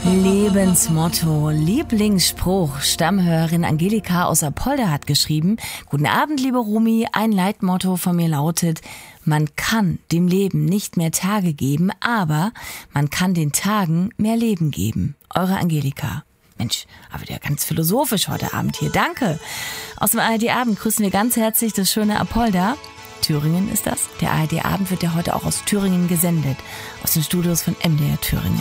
Lebensmotto, Lieblingsspruch. Stammhörerin Angelika aus Apolda hat geschrieben: Guten Abend, liebe Rumi. Ein Leitmotto von mir lautet: Man kann dem Leben nicht mehr Tage geben, aber man kann den Tagen mehr Leben geben. Eure Angelika. Mensch, aber der ganz philosophisch heute Abend hier. Danke. Aus dem ARD-Abend grüßen wir ganz herzlich das schöne Apolda. Thüringen ist das. Der ARD-Abend wird ja heute auch aus Thüringen gesendet. Aus den Studios von MDR Thüringen.